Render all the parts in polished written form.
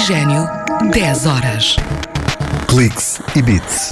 Oxigênio, 10 horas. Cliques e Beats.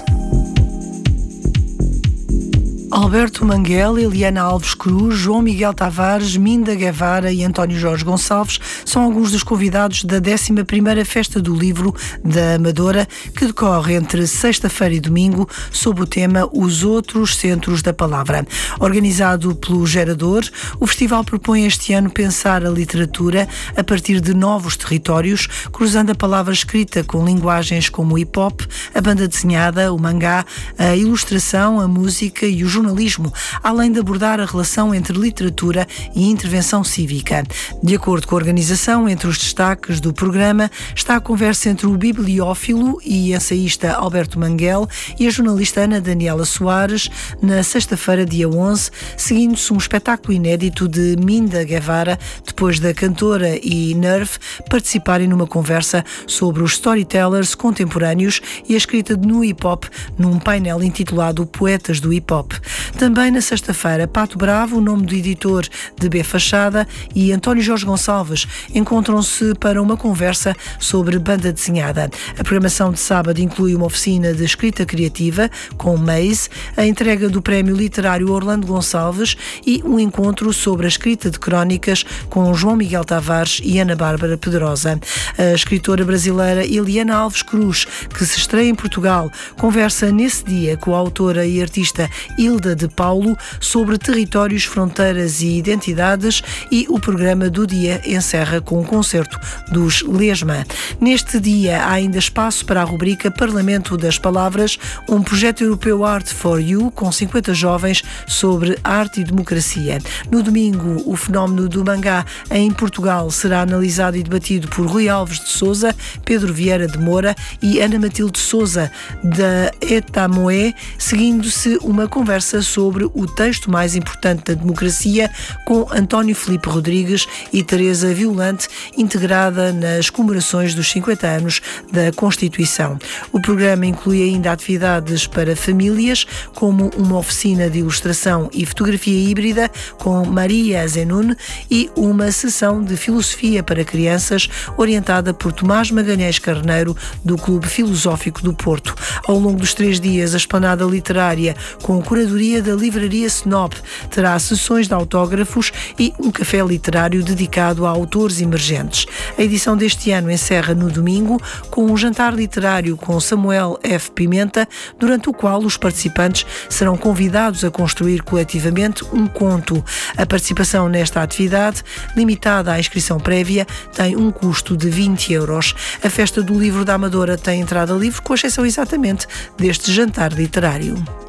Alberto Manguel, Eliana Alves Cruz, João Miguel Tavares, Minda Guevara e António Jorge Gonçalves são alguns dos convidados da 11ª Festa do Livro da Amadora, que decorre entre sexta-feira e domingo, sob o tema Os Outros Centros da Palavra. Organizado pelo Gerador, o festival propõe este ano pensar a literatura a partir de novos territórios, cruzando a palavra escrita com linguagens como o hip-hop, a banda desenhada, o mangá, a ilustração, a música e o jornalismo, além de abordar a relação entre literatura e intervenção cívica. De acordo com a organização, entre os destaques do programa está a conversa entre o bibliófilo e ensaísta Alberto Manguel e a jornalista Ana Daniela Soares, na sexta-feira, dia 11, seguindo-se um espetáculo inédito de Minda Guevara, depois da cantora e Nerve participarem numa conversa sobre os storytellers contemporâneos e a escrita no hip-hop num painel intitulado Poetas do Hip-Hop. Também na sexta-feira, Pato Bravo, o nome do editor de B Fachada, e António Jorge Gonçalves encontram-se para uma conversa sobre banda desenhada. A programação de sábado inclui uma oficina de escrita criativa com Maze, a entrega do Prémio Literário Orlando Gonçalves e um encontro sobre a escrita de crónicas com João Miguel Tavares e Ana Bárbara Pedrosa. A escritora brasileira Eliana Alves Cruz, que se estreia em Portugal, conversa nesse dia com a autora e artista Hilda de Paulo sobre territórios, fronteiras e identidades, e o programa do dia encerra com o concerto dos Lesma. Neste dia há ainda espaço para a rubrica Parlamento das Palavras, um projeto europeu Art for You com 50 jovens sobre arte e democracia. No domingo, o fenómeno do mangá em Portugal será analisado e debatido por Rui Alves de Sousa, Pedro Vieira de Moura e Ana Matilde Sousa, da Etamoé, seguindo-se uma conversa sobre o texto mais importante da democracia com António Filipe Rodrigues e Teresa Violante, integrada nas comemorações dos 50 anos da Constituição. O programa inclui ainda atividades para famílias, como uma oficina de ilustração e fotografia híbrida com Maria Zenun e uma sessão de filosofia para crianças orientada por Tomás Magalhães Carneiro, do Clube Filosófico do Porto. Ao longo dos 3 dias, a esplanada literária, com curadoria da Livraria Snob, terá sessões de autógrafos e um café literário dedicado a autores emergentes. A edição deste ano encerra no domingo com um jantar literário com Samuel F. Pimenta, durante o qual os participantes serão convidados a construir coletivamente um conto. A participação nesta atividade, limitada à inscrição prévia, tem um custo de 20 euros. A Festa do Livro da Amadora tem entrada livre, com exceção exatamente deste jantar literário.